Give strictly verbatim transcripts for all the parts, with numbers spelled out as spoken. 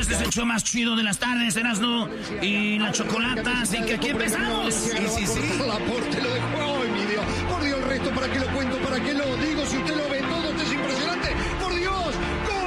Este es el show más chido de las tardes, Erasmo y la Chocolata, así que aquí empezamos. Sí, sí, sí. Laporte lo dejó. Ay, mi Dios. Por Dios, el resto, ¿para qué lo cuento? ¿Para qué lo digo? Si usted lo ve todo, esto es impresionante. ¡Por Dios! ¡Gol!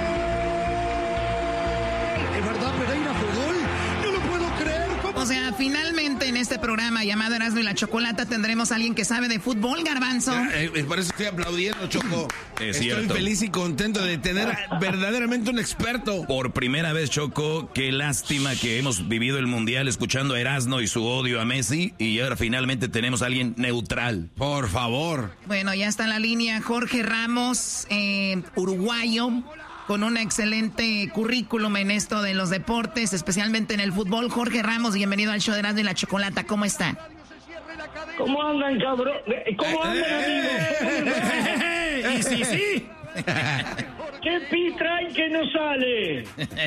¿Es verdad, Pereira fue gol? No lo puedo creer. ¿Cómo? O sea, finalmente en este programa llamado Erasmo y la Chocolata tendremos a alguien que sabe de fútbol, Garbanzo. Eh, eh, por eso estoy aplaudiendo, Choco. Es Estoy cierto. feliz y contento de tener verdaderamente un experto. Por primera vez, Choco, qué lástima que hemos vivido el Mundial escuchando a Erasmo y su odio a Messi, y ahora finalmente tenemos a alguien neutral. Por favor. Bueno, ya está en la línea Jorge Ramos, eh, uruguayo, con un excelente currículum en esto de los deportes, especialmente en el fútbol. Jorge Ramos, bienvenido al show de Erasmo y la Chocolata. ¿Cómo está? ¿Cómo andan, cabrón? ¿Cómo andan, amigos? Y sí, sí. ¿Qué pi trae que no sale?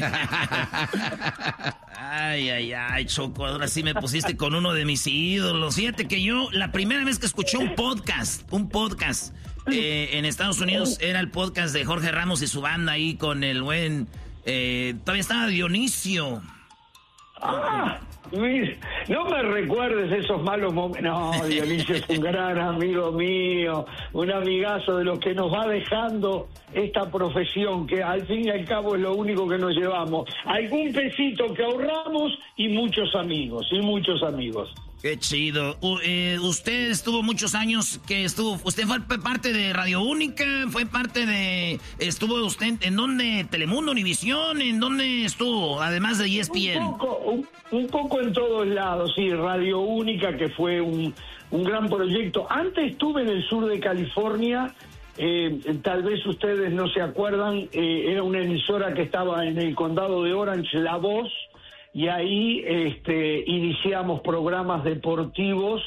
Ay, ay, ay, Choco, ahora sí me pusiste con uno de mis ídolos. Fíjate que yo, la primera vez que escuché un podcast, un podcast eh, en Estados Unidos, era el podcast de Jorge Ramos y su banda ahí con el buen... Eh, todavía estaba Dionisio. Ah, Luis, no me recuerdes esos malos momentos. No, Dionisio es un gran amigo mío, un amigazo de los que nos va dejando esta profesión, que al fin y al cabo es lo único que nos llevamos. Algún pesito que ahorramos y muchos amigos, y muchos amigos. Qué chido. U, eh, usted estuvo muchos años que estuvo... Usted fue parte de Radio Única, fue parte de... Estuvo usted... ¿En dónde? ¿Telemundo, Univisión? ¿En dónde estuvo? Además de E S P N. Un poco, un, un poco en todos lados, sí. Radio Única, que fue un, un gran proyecto. Antes estuve en el sur de California... Eh, tal vez ustedes no se acuerdan, eh, era una emisora que estaba en el condado de Orange, La Voz, y ahí este, iniciamos programas deportivos,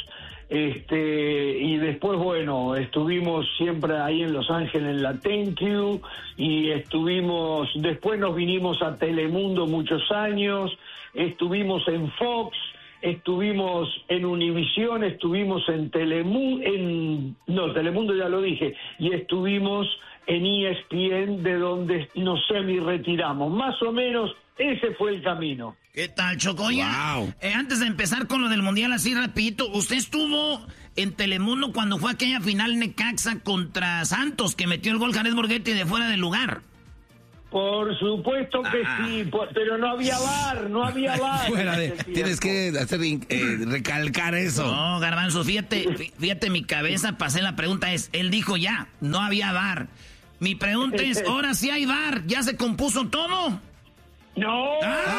este, y después, bueno, estuvimos siempre ahí en Los Ángeles en la Thank You, y estuvimos, después nos vinimos a Telemundo muchos años, estuvimos en Fox, estuvimos en Univisión, estuvimos en Telemundo, en, no, Telemundo ya lo dije, y estuvimos en E S P N, de donde nos semi-retiramos. Más o menos, ese fue el camino. ¿Qué tal, Choco? Oye, Wow. eh, antes de empezar con lo del Mundial, así rapidito, usted estuvo en Telemundo cuando fue aquella final Necaxa contra Santos, que metió el gol Jared Borghetti de fuera del lugar. Por supuesto que Ah. sí, por- pero no había bar, no había bar. Fuera de, en ese tienes tiempo. que hacer eh, recalcar eso. No, Garbanzo, fíjate, fí- fíjate mi cabeza, pasé la pregunta es, él dijo ya, no había bar. Mi pregunta es, ahora sí hay bar, ¿ya se compuso todo? No,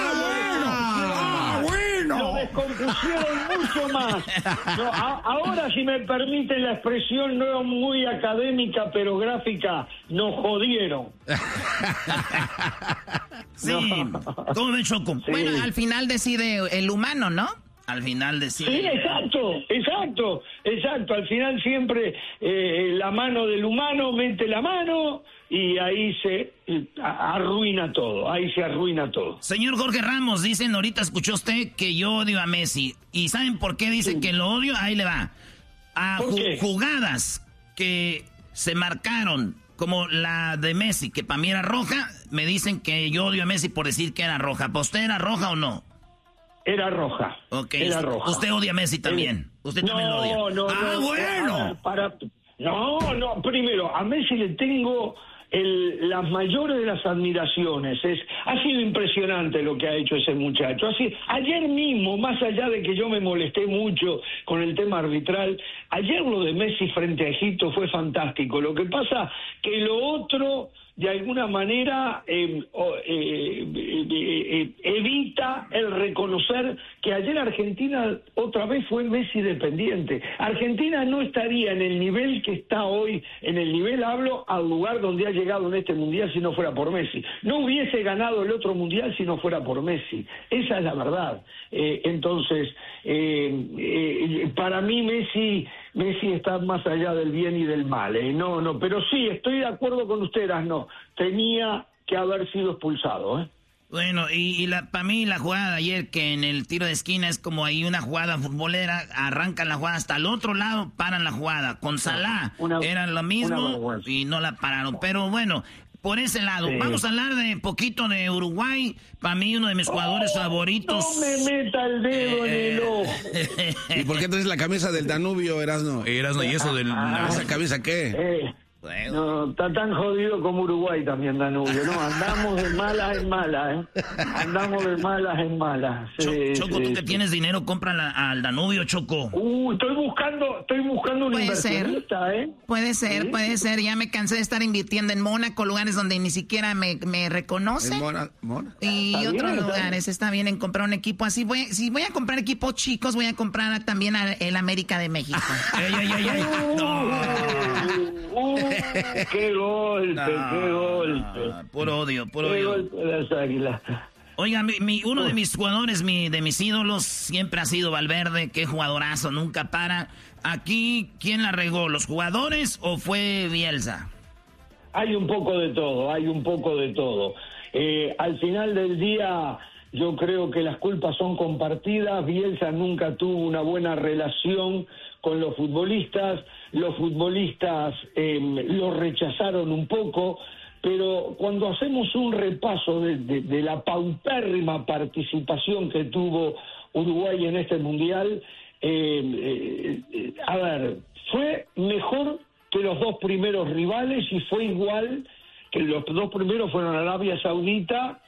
Ah, bueno, lo descompusieron mucho más. No, a- ahora, si me permiten la expresión no muy académica, pero gráfica, nos jodieron. Sí, ¿cómo ven, Choco? Sí. Bueno, al final decide el humano, ¿no? Al final de Sí, exacto, exacto, exacto. Al final siempre eh, la mano del humano mete la mano y ahí se eh, a- arruina todo, ahí se arruina todo. Señor Jorge Ramos, dicen, ahorita escuchó usted que yo odio a Messi. ¿Y saben por qué dice Sí. que lo odio? Ahí le va. A ¿Por ju- qué? jugadas que se marcaron, como la de Messi, que para mí era roja, me dicen que yo odio a Messi por decir que era roja. ¿Para usted era roja o no? Era roja. Ok, Era usted, roja. usted odia a Messi también. Usted no, también lo odia. No, ah, no, bueno. Para, no, no, primero, a Messi le tengo el, las mayores de las admiraciones. Es, ha sido impresionante lo que ha hecho ese muchacho. Así, ayer mismo, más allá de que yo me molesté mucho con el tema arbitral, ayer lo de Messi frente a Egipto fue fantástico. Lo que pasa que lo otro, de alguna manera, eh, oh, eh, eh, eh, evita el reconocer que ayer Argentina otra vez fue Messi dependiente. Argentina no estaría en el nivel que está hoy, en el nivel, hablo, al lugar donde ha llegado en este Mundial si no fuera por Messi. No hubiese ganado el otro Mundial si no fuera por Messi. Esa es la verdad. Eh, entonces, eh, eh, para mí Messi... Messi está más allá del bien y del mal, ¿eh? No, no, pero sí, estoy de acuerdo con ustedes, no, tenía que haber sido expulsado, ¿eh? Bueno, y, y la, para mí la jugada de ayer, que en el tiro de esquina es como ahí una jugada futbolera, arrancan la jugada hasta el otro lado, paran la jugada. Con Salah Una- era lo una mismo vergüenza. y no la pararon. Pero bueno, por ese lado. Sí. Vamos a hablar de poquito de Uruguay. Para mí, uno de mis jugadores oh, favoritos. No me meta el dedo eh, en el ojo. ¿Y por qué traes la camisa del Danubio, Erasno? Erasno, ¿y eso del... Ah, ¿Esa camisa qué? Eh. Bueno. No, está tan jodido como Uruguay también, Danubio, ¿no? Andamos de malas en malas, ¿eh? Andamos de malas en malas. Sí, Choco, sí, tú que sí. tienes dinero, compra al Danubio, Choco. Uh, estoy buscando, estoy buscando un puede inversionista, ser. ¿eh? Puede ser, ¿Sí? puede ser. Ya me cansé de estar invirtiendo en Mónaco, lugares donde ni siquiera me, me reconocen. ¿En Mona, Mona? Y está otros bien, lugares. está, está bien en comprar un equipo así. Voy, si voy a comprar equipos chicos, voy a comprar a, también al América de México. ¡Ey, ey, ey, ey! ¡No! Uh, ¡Qué golpe, no, qué golpe! No, puro odio, puro qué odio. Golpe de las águilas. Oiga, mi, mi, uno de mis jugadores, mi, de mis ídolos, siempre ha sido Valverde. Qué jugadorazo, nunca para. Aquí, ¿quién la regó? ¿Los jugadores o fue Bielsa? Hay un poco de todo, hay un poco de todo. Eh, al final del día, yo creo que las culpas son compartidas. Bielsa nunca tuvo una buena relación con los futbolistas, los futbolistas eh, lo rechazaron un poco, pero cuando hacemos un repaso de, de, de la paupérrima participación que tuvo Uruguay en este Mundial, eh, eh, a ver, fue mejor que los dos primeros rivales y fue igual que los dos primeros fueron Arabia Saudita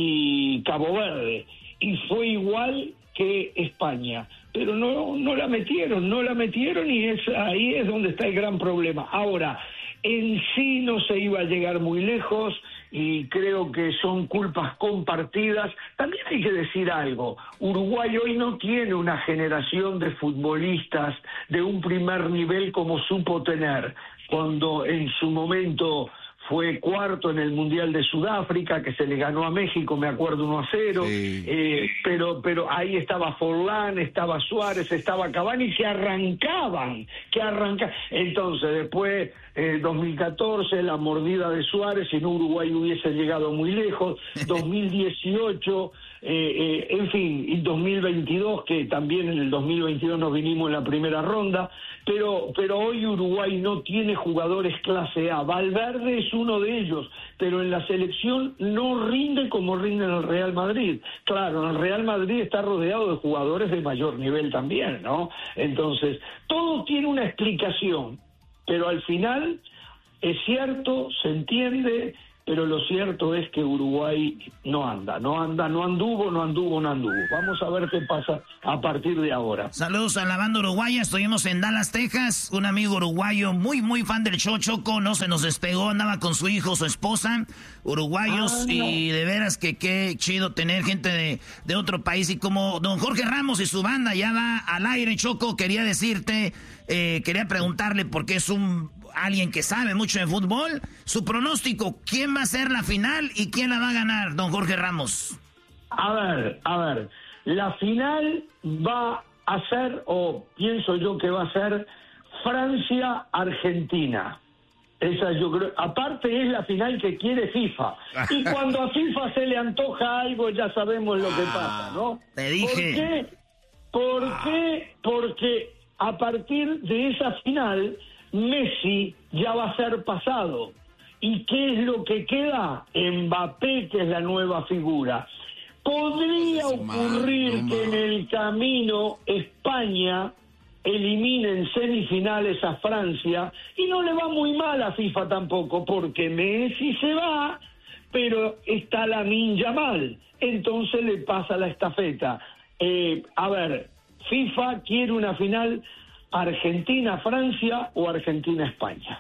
y Cabo Verde, y fue igual que España, pero no no la metieron, no la metieron y es ahí es donde está el gran problema. Ahora, en sí no se iba a llegar muy lejos y creo que son culpas compartidas. También hay que decir algo, Uruguay hoy no tiene una generación de futbolistas de un primer nivel como supo tener cuando en su momento fue cuarto en el Mundial de Sudáfrica, que se le ganó a México, me acuerdo, uno a cero, sí. eh, pero pero ahí estaba Forlán, estaba Suárez, estaba Cavani, que arrancaban, que arrancaban. Entonces, después, eh, dos mil catorce, la mordida de Suárez, en Uruguay hubiese llegado muy lejos, dos mil dieciocho, eh, eh, en fin, y dos mil veintidós, que también en el dos mil veintidós nos vinimos en la primera ronda, pero pero hoy Uruguay no tiene jugadores clase A. Valverde es uno de ellos, pero en la selección no rinde como rinde en el Real Madrid. Claro, el Real Madrid está rodeado de jugadores de mayor nivel también, ¿no? Entonces, todo tiene una explicación, pero al final es cierto, se entiende, pero lo cierto es que Uruguay no anda, no anda, no anduvo, no anduvo, no anduvo. Vamos a ver qué pasa a partir de ahora. Saludos a la banda uruguaya, estuvimos en Dallas, Texas, un amigo uruguayo muy, muy fan del show, Choco, no se nos despegó, andaba con su hijo, su esposa, uruguayos, ah, no. Y de veras que qué chido tener gente de, de otro país, y como don Jorge Ramos y su banda ya va al aire, Choco, quería decirte, eh, quería preguntarle, porque es un... alguien que sabe mucho de fútbol, su pronóstico, ¿quién va a ser la final y quién la va a ganar, don Jorge Ramos? A ver, a ver, la final va a ser, o pienso yo que va a ser, Francia-Argentina. Esa yo creo, aparte es la final que quiere FIFA. Y cuando a FIFA se le antoja algo, ya sabemos lo que pasa, ¿no? Te dije. ¿Por qué? ¿Por qué? Porque a partir de esa final... Messi ya va a ser pasado. ¿Y qué es lo que queda? Mbappé, que es la nueva figura. Podría ocurrir que en el camino España elimine en semifinales a Francia, y no le va muy mal a FIFA tampoco, porque Messi se va, pero está Lamine Yamal, entonces le pasa la estafeta. Eh, a ver, FIFA quiere una final Argentina-Francia o Argentina-España.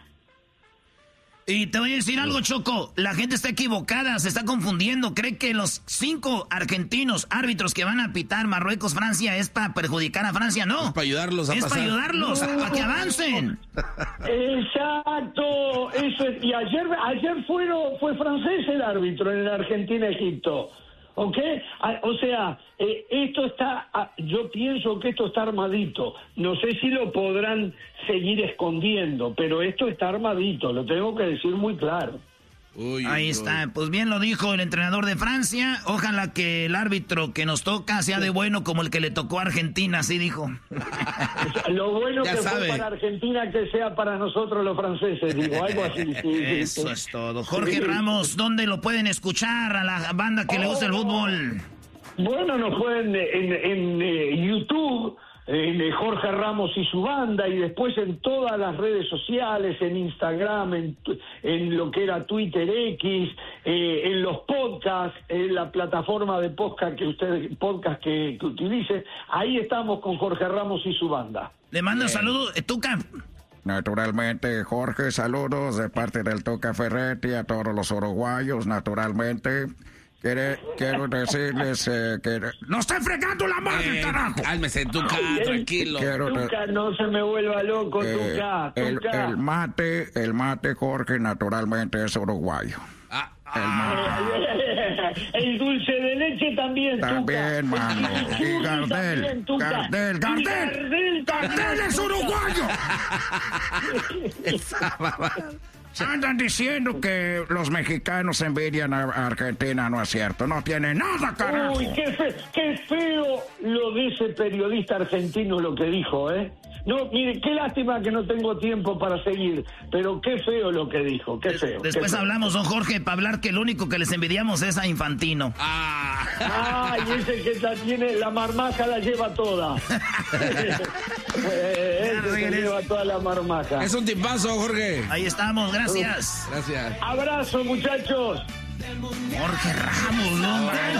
Y te voy a decir algo, Choco, la gente está equivocada, se está confundiendo, cree que los cinco argentinos árbitros que van a pitar Marruecos-Francia es para perjudicar a Francia, no. Es para ayudarlos a Es pasar. para ayudarlos, no. Para que avancen. Exacto, eso es, y ayer, ayer fueron, fue francés el árbitro en el Argentina-Egipto. ¿Ok? O sea, eh, esto está, yo pienso que esto está armadito. No sé si lo podrán seguir escondiendo, pero esto está armadito, lo tengo que decir muy claro. Uy, Ahí uy. está, pues bien lo dijo el entrenador de Francia. Ojalá que el árbitro que nos toca sea de bueno como el que le tocó a Argentina, así dijo. Lo bueno Ya que sabe. fue para Argentina que sea para nosotros los franceses, digo, algo así. Sí, sí, Eso sí. es todo. Jorge Sí. Ramos, ¿dónde lo pueden escuchar a la banda que le gusta el fútbol? Bueno, nos pueden en, en, eh, YouTube, en eh, Jorge Ramos y su banda, y después en todas las redes sociales, en Instagram, en, tu- en lo que era Twitter X, eh, en los podcasts, en la plataforma de podcast que usted, podcast que, que utilice. Ahí estamos con Jorge Ramos y su banda. Le mando un saludo, eh, Tuca. Naturalmente, Jorge, saludos de parte del Tuca Ferretti a todos los uruguayos, naturalmente. Quiere, quiero decirles eh, que... ¡No estoy fregando la madre, Eh, carajo! cálmese, Tuca, Ay, tranquilo. Quiero de- Tuca, no se me vuelva loco, eh, Tuca, el, Tuca. el mate, el mate, Jorge, naturalmente es uruguayo. Ah, El mate. El dulce de leche también, También, Tuca. mano. El Y chimichurri Gardel, también, Tuca. Gardel, Y Gardel. Gardel también, ¡Gardel es Tuca. uruguayo! Andan diciendo que los mexicanos envidian a Argentina, no es cierto. No tiene nada, carajo. Uy, qué, fe- qué feo lo de ese periodista argentino lo que dijo, ¿eh? No, mire, qué lástima que no tengo tiempo para seguir, pero qué feo lo que dijo, qué feo. Después qué feo. hablamos, don Jorge, para hablar que el único que les envidiamos es a Infantino. ah. Ay, ese que la tiene, la marmaja la lleva toda. Eh, ese se regresa. lleva toda la marmaja. Es un tipazo, Jorge. Ahí estamos, gracias. Gracias. Abrazo, muchachos. Jorge Ramos, no manches.